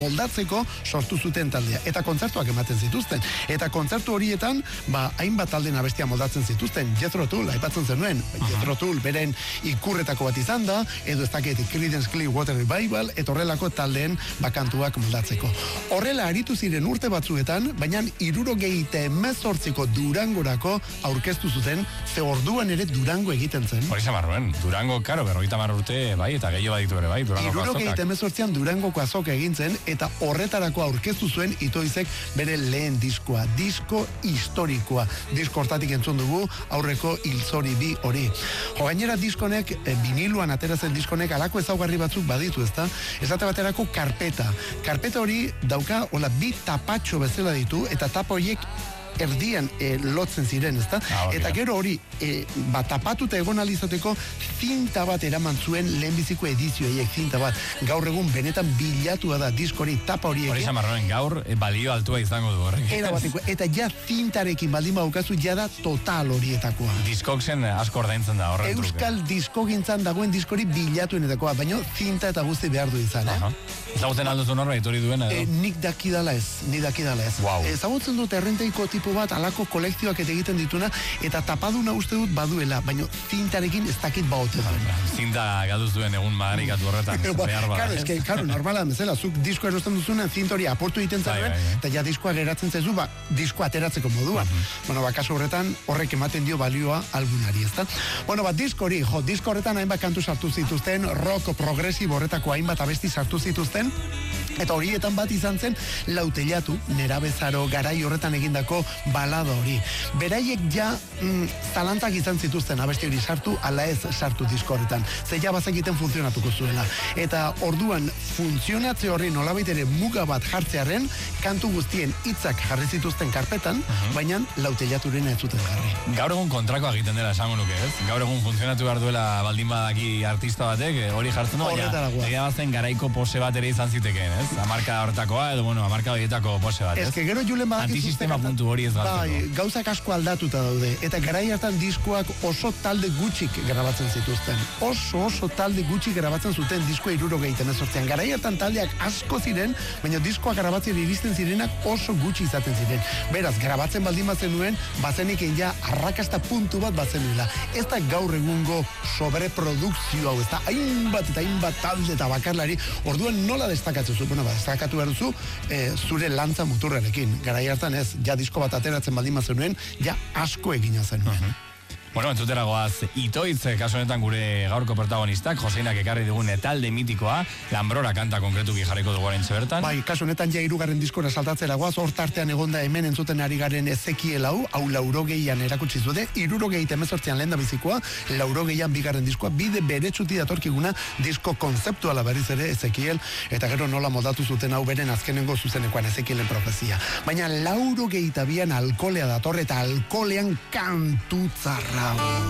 moldatzeko sortu zuten taldea. Eta kontzertuak ematen zituzten. Eta kontzertu horietan, hainbat talden abestia moldatzen zituzten. Jethro Tull, aipatzen zenuen. Jethro Tull beren ikurretako bat izan da, edo ez dakit Creedence Clearwater Revival, eta horrelako taldeen kantuak moldatzeko. Horrela aritu ziren urte batzuetan, baina 78ko Durangorako aurkeztu zuten, ze orduan ere Durango egiten zen. Hori zamarruen, Durango, karo, 50 urte, bai, eta gehiago baditu ere, bai, Durangoko azokak. 78an Durangoko azoka egin zen, eta horretarako aurkeztu zuen Itoizek bere lehen diskoa, disko historikoa. Disko hortatik entzun dugu, aurreko Hilzori bi hori. Gainera diskonek, viniluan ateratzen diskonek, alako ezaugarri batzuk baditu, ezta? Esate baterako karpeta. Karpeta hori dauka, hola, bi tapatxo bezala ditu, eta tapa horiek erdian lotzen ziren, ezta? Eta gero hori, tapatuta egon alizateko zinta bat eraman zuen lehenbiziko edizioiek zinta bat. Gaur egun benetan bilatua da diskori tapa horiek. Hori zamarroen, gaur balio altua izango du horrek. Eta ja zintarekin baldin baukazu ja da total horietakoa. Diskoksen asko ordaintzen da horren truke. Euskal diskogintzan dagoen diskori bilatuenetakoa, baina zinta eta guzti behar du izan, Ezagutzen alduzu norbait hori duena edo? Nik dakidala ez. Wow. Ezagutzen dut errenteiko tipo bat alako kolekzioak egiten dituna, eta tapaduna uste dut baduela, baina zintarekin ez dakit baote duen. Zinta gaduz duen egun magarikatu horretan. Karo, normala, bezala, zuk disko erosten duzunen zinta hori aportu egiten zaren, eta ja diskoa geratzen zezu, diskoa ateratzeko moduan. Kasu horretan, horrek ematen dio balioa albunari, ezta? Disko hori, disko horretan hainbat kantu sartu zituzten, rock progresibo horretako hainbat abesti sartu zituzten, eta horietan bat izan zen Lautelatu, nerabezaro garai horretan egindako balada hori. Beraiek ja zalantzak izan zituzten abesti hori sartu, ala ez sartu disko horretan. Ze ja bazekiten funtzionatuko zuela. Eta orduan funtzionatze horri nolabait ere muga bat jartzearen, kantu guztien hitzak jarri zituzten karpetan, baina Lautelaturen ez zuten jarri. Gaur egun kontrakoa egiten dela esango nuke, ez? Gaur egun funtzionatu behar duela baldin badaki artista batek, hori jartzen du, egia bazen garaiko pose bat ere izan zitekeen, ez? Amarka hortakoa, edo amarka horietako pose bat, ez? Ez que gero julen badakizuzten... Antisistema puntu hori ez galtzeko. Gauzak asko aldatuta daude, eta garai hartan diskoak oso talde gutxik grabatzen zituzten. Oso talde gutxik grabatzen zuten diskoa 78an. Garai hartan taldeak asko ziren, baina diskoak grabatzen iristen zirenak oso gutxi izaten ziren. Beraz, grabatzen baldin bazenuen, bazenik ja arrakasta puntu bat bazenuela. Ez da gaur egungo sobreprodukzio hau, ez da hainbat talde eta bakarlari, orduan nola destakatzu zu? Destakatu behar duzu, zure lantza muturrenekin. Garai hartan ez, ja disko bat ateratzen baldin bazenuen, ja asko egina zenuen. Entzutera goaz, Itoitz, kasu honetan gure gaurko protagonistak, Joseinak ekarri dugun talde mitikoa, Lambrora kanta konkretuki jarriko dugu oraintxe bertan. Bai, kasu honetan ja 3. diskora saltatzera goaz, hor tartean egonda hemen entzuten ari garen Ezekiel hau 80an erakutsi zute, 78an lehendabizikoa, 80an 2. diskoa, bide beretsuti datorkiguna disko konzeptuala berriz ere Ezekiel, eta gero nola moldatu zuten hau beren azkenengo zuzenekoan Ezekielen profezia. Baina 82an alkolea dator eta alkolean kantu tzarra.